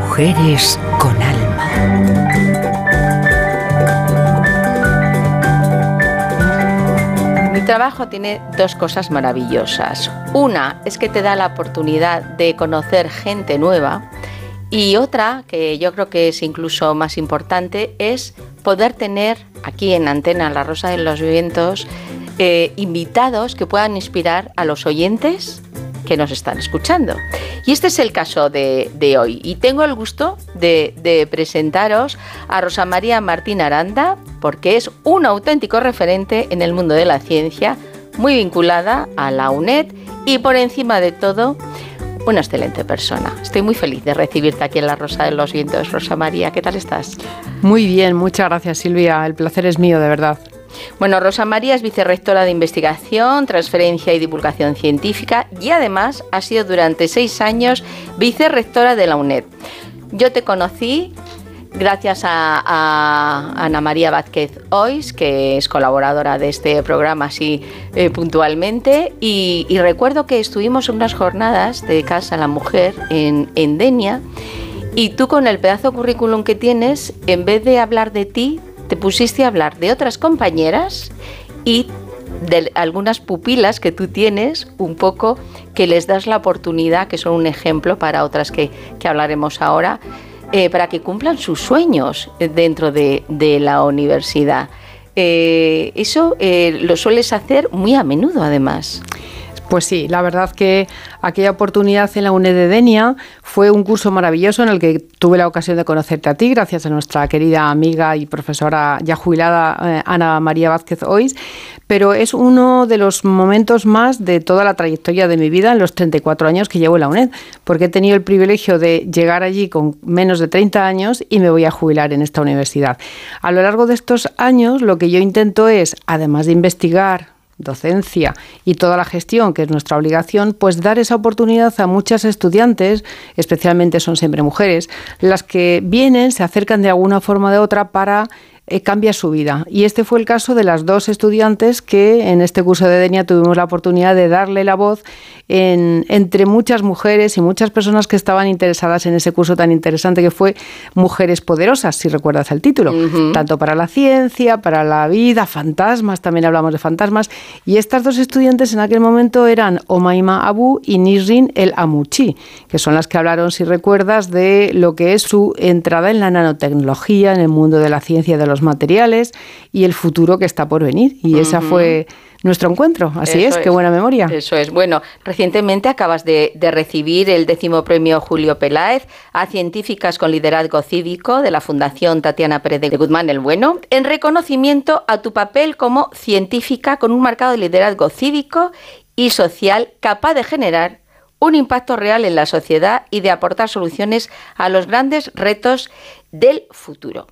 Mujeres con alma. Mi trabajo tiene dos cosas maravillosas. Una es que te da la oportunidad de conocer gente nueva, y otra, que yo creo que es incluso más importante, es poder tener aquí en Antena La Rosa de los Vientos invitados que puedan inspirar a los oyentes que nos están escuchando. Y este es el caso de hoy. Y tengo el gusto de presentaros a Rosa María Martín Aranda, porque es un auténtico referente en el mundo de la ciencia, muy vinculada a la UNED y, por encima de todo, una excelente persona. Estoy muy feliz de recibirte aquí en La Rosa de los Vientos. Rosa María, ¿qué tal estás? Muy bien, muchas gracias, Silvia. El placer es mío, de verdad. Bueno, Rosa María es vicerrectora de Investigación, Transferencia y Divulgación Científica y además ha sido durante 6 años vicerrectora de la UNED. Yo te conocí gracias a Ana María Vázquez Ois, que es colaboradora de este programa así puntualmente, y recuerdo que estuvimos en unas jornadas de Casa a la Mujer en Denia, y tú, con el pedazo de currículum que tienes, en vez de hablar de ti, te pusiste a hablar de otras compañeras y de algunas pupilas que tú tienes, un poco, que les das la oportunidad, que son un ejemplo para otras que hablaremos ahora, para que cumplan sus sueños dentro de la universidad. Eso lo sueles hacer muy a menudo, además. Pues sí, la verdad que aquella oportunidad en la UNED de Denia fue un curso maravilloso en el que tuve la ocasión de conocerte a ti, gracias a nuestra querida amiga y profesora ya jubilada Ana María Vázquez Ois, pero es uno de los momentos más de toda la trayectoria de mi vida en los 34 años que llevo en la UNED, porque he tenido el privilegio de llegar allí con menos de 30 años y me voy a jubilar en esta universidad. A lo largo de estos años, lo que yo intento es, además de investigar, docencia y toda la gestión, que es nuestra obligación, pues dar esa oportunidad a muchas estudiantes, especialmente son siempre mujeres, las que vienen, se acercan de alguna forma o de otra para cambiar su vida. Y este fue el caso de las 2 estudiantes que en este curso de Denia tuvimos la oportunidad de darle la voz entre muchas mujeres y muchas personas que estaban interesadas en ese curso tan interesante que fue Mujeres Poderosas, si recuerdas el título, tanto para la ciencia, para la vida, fantasmas, también hablamos de fantasmas, y estas 2 estudiantes en aquel momento eran Omaima Abu y Nisrin El Amuchi, que son las que hablaron, si recuerdas, de lo que es su entrada en la nanotecnología, en el mundo de la ciencia de los materiales y el futuro que está por venir. Y esa fue nuestro encuentro. Así es, qué buena memoria. Eso es. Bueno, recientemente acabas de recibir el 10º premio Julio Peláez a científicas con liderazgo cívico de la Fundación Tatiana Pérez de Guzmán el Bueno, en reconocimiento a tu papel como científica con un marcado liderazgo cívico y social capaz de generar un impacto real en la sociedad y de aportar soluciones a los grandes retos del futuro.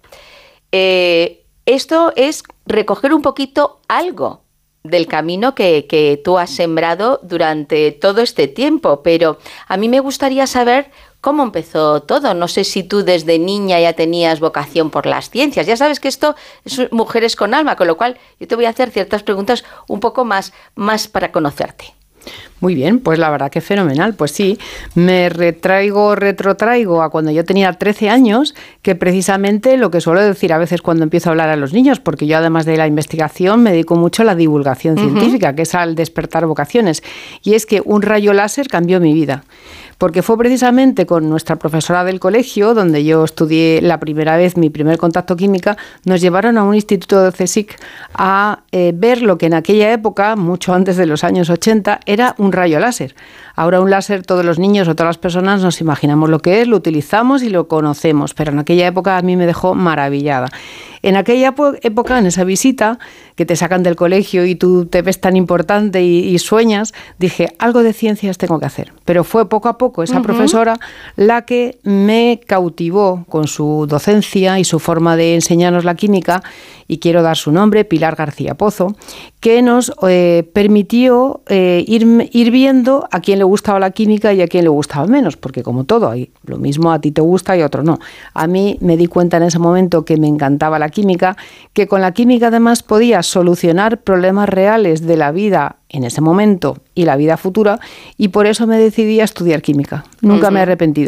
Esto es recoger un poquito algo del camino que tú has sembrado durante todo este tiempo, pero a mí me gustaría saber cómo empezó todo. No sé si tú desde niña ya tenías vocación por las ciencias. Ya sabes que esto es Mujeres con Alma, con lo cual yo te voy a hacer ciertas preguntas un poco más para conocerte. Muy bien, pues la verdad que fenomenal. Pues sí, me retrotraigo a cuando yo tenía 13 años, que precisamente lo que suelo decir a veces cuando empiezo a hablar a los niños, porque yo además de la investigación me dedico mucho a la divulgación científica, que es al despertar vocaciones, y es que un rayo láser cambió mi vida. Porque fue precisamente con nuestra profesora del colegio, donde yo estudié la primera vez mi primer contacto química, nos llevaron a un instituto de CSIC a ver lo que en aquella época, mucho antes de los años 80, era un rayo láser. Ahora un láser, todos los niños o todas las personas nos imaginamos lo que es, lo utilizamos y lo conocemos, pero en aquella época a mí me dejó maravillada. En aquella época, en esa visita, que te sacan del colegio y tú te ves tan importante y sueñas, dije, algo de ciencias tengo que hacer. Pero fue poco a poco esa profesora la que me cautivó con su docencia y su forma de enseñarnos la química, y quiero dar su nombre, Pilar García Pozo, que nos permitió ir viendo a quién le gustaba la química y a quién le gustaba menos, porque como todo, hay lo mismo a ti te gusta y a otro no. A mí me di cuenta en ese momento que me encantaba la química, que con la química además podía solucionar problemas reales de la vida en ese momento y la vida futura, y por eso me decidí a estudiar química. Nunca me he arrepentido.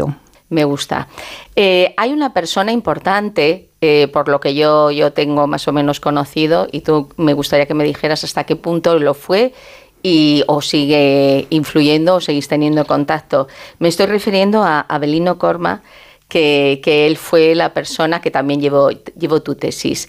me gusta. Hay una persona importante, por lo que yo tengo más o menos conocido, y tú me gustaría que me dijeras hasta qué punto lo fue o sigue influyendo o seguís teniendo contacto. Me estoy refiriendo a Avelino Corma, que él fue la persona que también llevó tu tesis.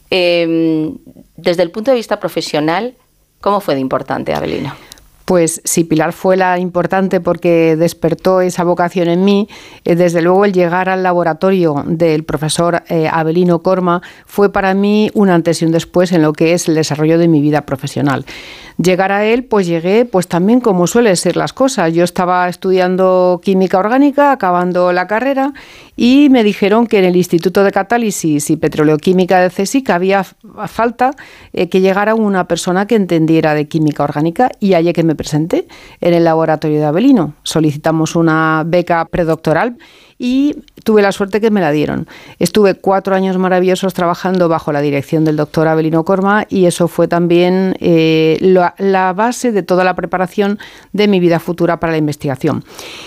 Desde el punto de vista profesional, ¿cómo fue de importante, Avelino? Pues si Pilar fue la importante porque despertó esa vocación en mí, desde luego el llegar al laboratorio del profesor Avelino Corma fue para mí un antes y un después en lo que es el desarrollo de mi vida profesional. Llegar a él, pues llegué pues también como suelen ser las cosas. Yo estaba estudiando química orgánica, acabando la carrera, y me dijeron que en el Instituto de Catálisis y Petroleoquímica de CSIC había falta que llegara una persona que entendiera de química orgánica, y allí que me presenté en el laboratorio de Avelino. Solicitamos una beca predoctoral y tuve la suerte que me la dieron. Estuve 4 años maravillosos trabajando bajo la dirección del doctor Avelino Corma, y eso fue también la base de toda la preparación de mi vida futura para la investigación.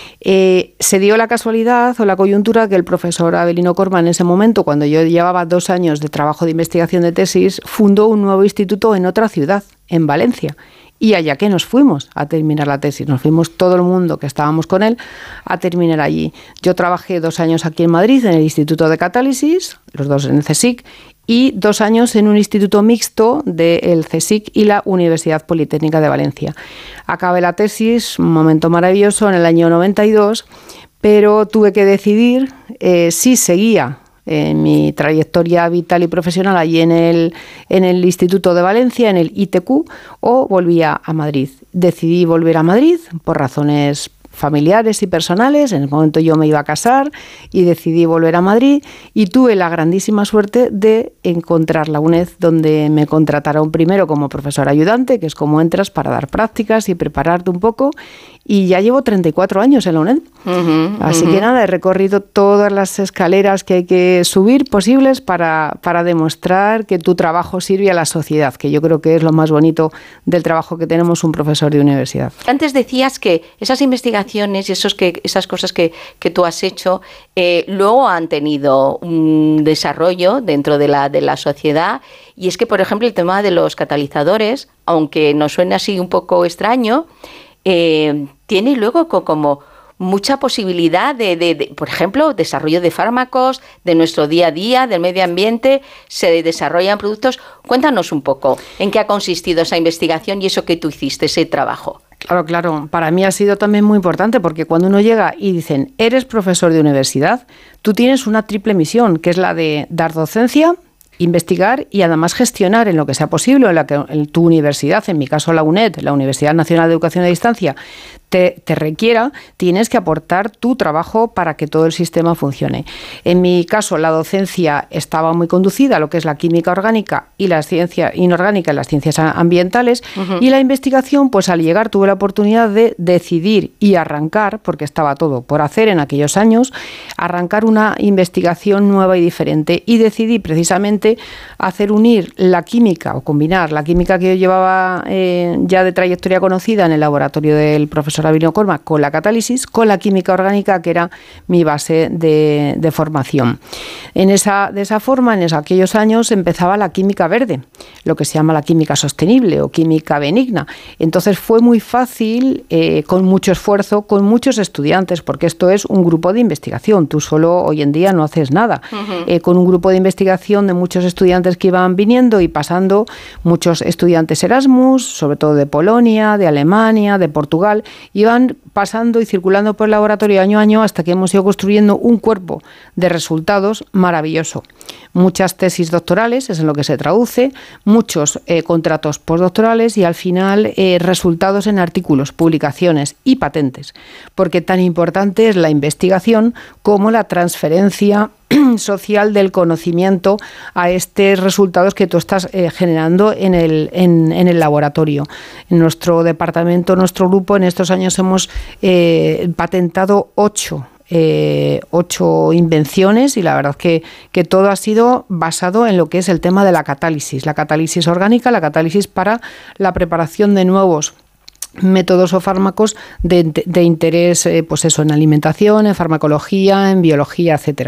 Se dio la casualidad o la coyuntura que el profesor Avelino Corma en ese momento, cuando yo llevaba 2 años de trabajo de investigación de tesis, fundó un nuevo instituto en otra ciudad, en Valencia. Y allá que nos fuimos a terminar la tesis, nos fuimos todo el mundo que estábamos con él a terminar allí. Yo trabajé 2 años aquí en Madrid en el Instituto de Catálisis, los 2 en el CSIC, y 2 años en un instituto mixto del CSIC y la Universidad Politécnica de Valencia. Acabé la tesis, un momento maravilloso, en el año 92, pero tuve que decidir si seguía mi trayectoria vital y profesional allí en el Instituto de Valencia, en el ITQ, o volvía a Madrid. Decidí volver a Madrid por razones familiares y personales. En el momento yo me iba a casar y decidí volver a Madrid, y tuve la grandísima suerte de encontrar la UNED, donde me contrataron primero como profesor ayudante, que es como entras para dar prácticas y prepararte un poco, y ya llevo 34 años en la UNED. Así que nada, he recorrido todas las escaleras que hay que subir posibles para demostrar que tu trabajo sirve a la sociedad, que yo creo que es lo más bonito del trabajo que tenemos un profesor de universidad. Antes decías que esas investigaciones y esas cosas que tú has hecho luego han tenido un desarrollo dentro de la sociedad, y es que, por ejemplo, el tema de los catalizadores, aunque nos suene así un poco extraño, tiene luego como mucha posibilidad de, por ejemplo, desarrollo de fármacos, de nuestro día a día, del medio ambiente, se desarrollan productos. Cuéntanos un poco en qué ha consistido esa investigación y eso que tú hiciste, ese trabajo. Claro. Para mí ha sido también muy importante, porque cuando uno llega y dicen, eres profesor de universidad, tú tienes una triple misión, que es la de dar docencia, investigar y además gestionar en lo que sea posible, en tu universidad, en mi caso la UNED, la Universidad Nacional de Educación a Distancia, te requiera, tienes que aportar tu trabajo para que todo el sistema funcione. En mi caso, la docencia estaba muy conducida a lo que es la química orgánica y la ciencia inorgánica y las ciencias ambientales, y la investigación, pues al llegar tuve la oportunidad de decidir y arrancar, porque estaba todo por hacer en aquellos años, arrancar una investigación nueva y diferente, y decidí precisamente hacer unir la química, o combinar la química que yo llevaba ya de trayectoria conocida en el laboratorio del profesor Avelino Corma con la catálisis, con la química orgánica, que era mi base de formación. De esa forma, en aquellos años, empezaba la química verde, lo que se llama la química sostenible o química benigna. Entonces fue muy fácil, con mucho esfuerzo, con muchos estudiantes, porque esto es un grupo de investigación. Tú solo hoy en día no haces nada. Con un grupo de investigación de muchos estudiantes que iban viniendo y pasando, muchos estudiantes Erasmus, sobre todo de Polonia, de Alemania, de Portugal, iban pasando y circulando por el laboratorio año a año, hasta que hemos ido construyendo un cuerpo de resultados maravilloso. Muchas tesis doctorales, es en lo que se traduce, muchos contratos postdoctorales, y al final resultados en artículos, publicaciones y patentes, porque tan importante es la investigación como la transferencia social del conocimiento a estos resultados que tú estás generando en el laboratorio. En nuestro departamento, nuestro grupo, en estos años hemos patentado 8 invenciones, y la verdad que todo ha sido basado en lo que es el tema de la catálisis orgánica, la catálisis para la preparación de nuevos métodos o fármacos de interés, pues eso, en alimentación, en farmacología, en biología, etcétera.